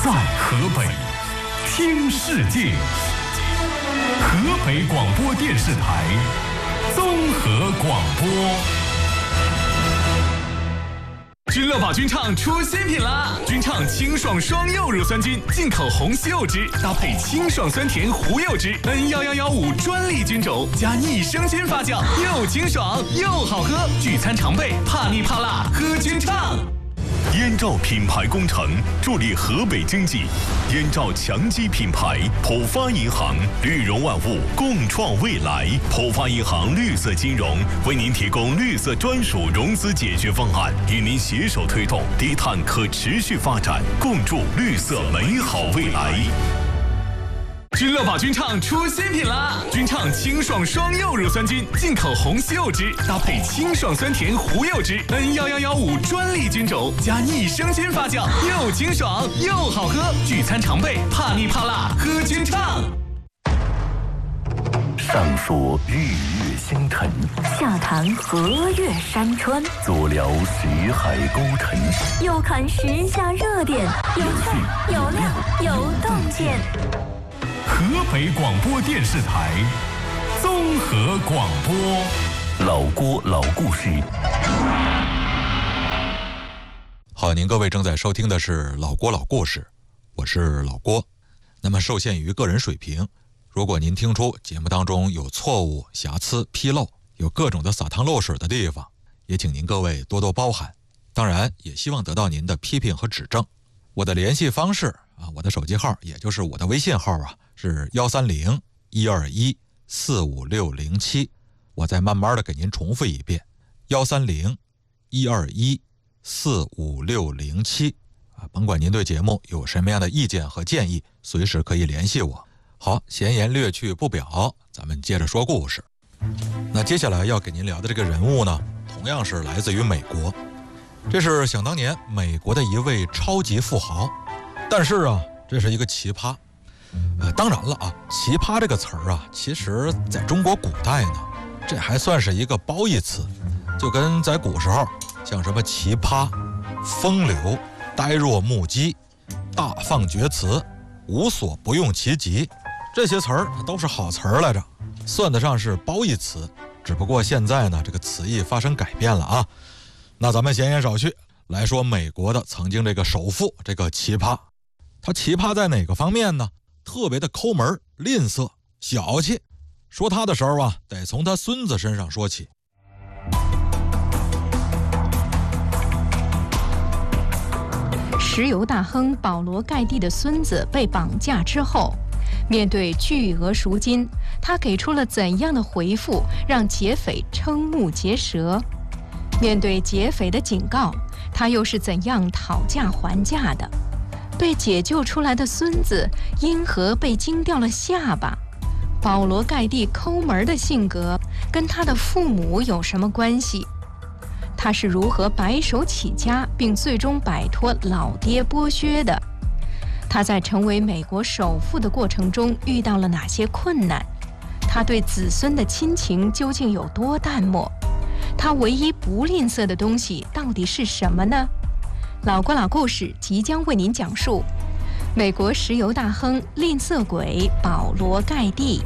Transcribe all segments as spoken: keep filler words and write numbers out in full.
在河北听世界，河北广播电视台综合广播。君乐宝君畅出新品啦！君畅清爽双柚乳酸菌，进口红西柚汁，搭配清爽酸甜胡柚汁 N 一一一五专利菌种，加益生菌发酵，又清爽又好喝。聚餐常备，怕腻怕辣，喝君畅。燕赵品牌工程助力河北经济，燕赵强基品牌，浦发银行，绿融万物，共创未来。浦发银行绿色金融为您提供绿色专属融资解决方案，与您携手推动低碳可持续发展，共筑绿色美好未来。君乐宝君畅出新品啦！君畅清爽双柚乳酸菌，进口红西柚汁，搭配清爽酸甜胡柚汁 N 一一一五专利菌种，加益生菌发酵，又清爽又好喝。聚餐常备，怕腻怕辣，喝君畅。 上说日月星辰， 下谈河岳山川， 左聊徐海沟沉， 右看时下热点，有趣有料有洞见。 河北广播电视台综合广播， 老郭老故事。 好，您各位正在收听的是老郭老故事，我是老郭。那么受限于个人水平，如果您听出节目当中有错误、瑕疵、纰漏，有各种的撒汤漏水的地方，也请您各位多多包涵。当然也希望得到您的批评和指正。我的联系方式啊，我的手机号也就是我的微信号啊，是幺三零一二一四五六零七。我再慢慢的给您重复一遍，幺三零一二一四五六零七啊，甭管您对节目有什么样的意见和建议，随时可以联系我。好，闲言略去不表，咱们接着说故事。那接下来要给您聊的这个人物呢，同样是来自于美国。这是想当年美国的一位超级富豪，但是啊，这是一个奇葩。呃，当然了啊，奇葩这个词儿啊，其实在中国古代呢，这还算是一个褒义词，就跟在古时候，像什么奇葩、风流、呆若木鸡、大放厥词、无所不用其极，这些词儿都是好词儿来着，算得上是褒义词。只不过现在呢，这个词义发生改变了啊。那咱们闲言少叙，来说美国的曾经这个首富，这个奇葩。他奇葩在哪个方面呢？特别的抠门、吝啬、小气。说他的时候啊，得从他孙子身上说起。 石油大亨保罗·盖蒂的孙子被绑架之后，面对巨额赎金，他给出了怎样的回复，让劫匪瞠目结舌？面对劫匪的警告，他又是怎样讨价还价的？被解救出来的孙子因何被惊掉了下巴？保罗·盖蒂抠门的性格跟他的父母有什么关系？他是如何白手起家并最终摆脱老爹剥削的？他在成为美国首富的过程中遇到了哪些困难？他对子孙的亲情究竟有多淡漠？他唯一不吝啬的东西到底是什么呢？老郭老故事即将为您讲述美国石油大亨吝啬鬼保罗·盖蒂。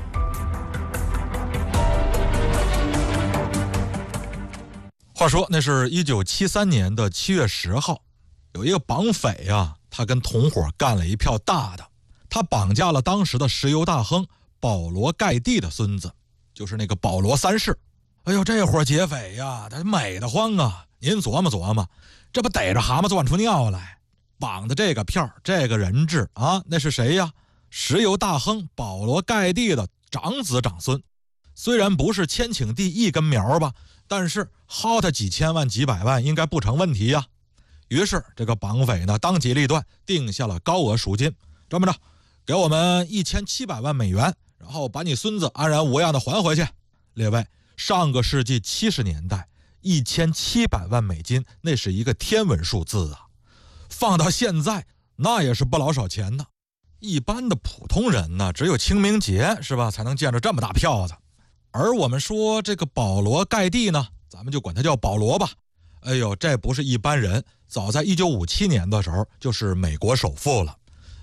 话说那是一九七三年的七月十号，有一个绑匪啊，他跟同伙干了一票大的，他绑架了当时的石油大亨保罗·盖蒂的孙子，就是那个保罗三世。哎呦，这伙劫匪呀，他美得慌啊！您琢磨琢磨，这不逮着蛤蟆钻出尿来，绑的这个票，这个人质啊，那是谁呀？石油大亨保罗·盖蒂的长子长孙。虽然不是千顷地一根苗吧，但是薅他几千万几百万应该不成问题呀。于是这个绑匪呢，当机立断定下了高额赎金，这么着，给我们一千七百万美元，然后把你孙子安然无恙的还回去。列位，上个世纪七十年代，一千七百万美金，那是一个天文数字啊！放到现在，那也是不老少钱呢。一般的普通人呢，只有清明节是吧，才能见着这么大票子。而我们说这个保罗·盖蒂呢，咱们就管他叫保罗吧。哎呦，这不是一般人，早在一九五七年的时候就是美国首富了。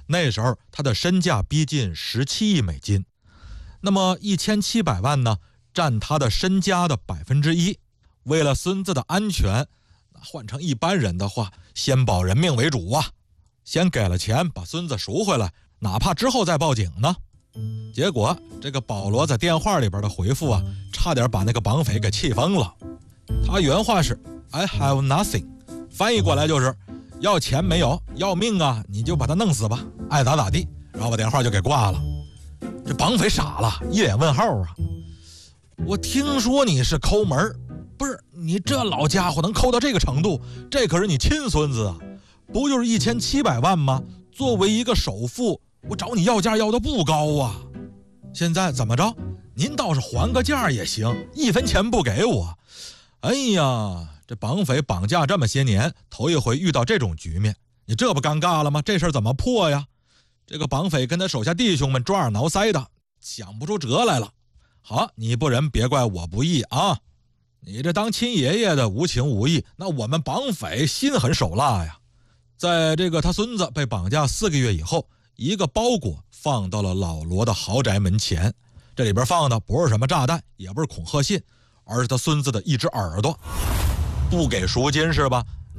那时候他的身价逼近十七亿美金。那么一千七百万呢，占他的身家的百分之一。为了孙子的安全，换成一般人的话，先保人命为主啊，先给了钱把孙子赎回来，哪怕之后再报警呢。结果这个保罗在电话里边的回复啊，差点把那个绑匪给气疯了。他原话是 I have nothing， 翻译过来就是要钱没有，要命啊你就把他弄死吧，爱咋咋地，然后把电话就给挂了。这绑匪傻了，一脸问号啊，我听说你是抠门，不是你这老家伙能抠到这个程度，这可是你亲孙子啊，不就是一千七百万吗？作为一个首付，我找你要价要的不高啊，现在怎么着？您倒是还个价也行，一分钱不给我。哎呀，这绑匪绑架这么些年，头一回遇到这种局面，你这不尴尬了吗？这事儿怎么破呀？这个绑匪跟他手下弟兄们抓耳挠腮的，想不出辙来了。好，你不仁别怪我不义啊！你这当亲爷爷的无情无义，那我们绑匪心狠手辣呀。在这个他孙子被绑架四个月以后，一个包裹放到了老罗的豪宅门前，这里边放的不是什么炸弹，也不是恐吓信，而是他孙子的一只耳朵。不给赎金是吧？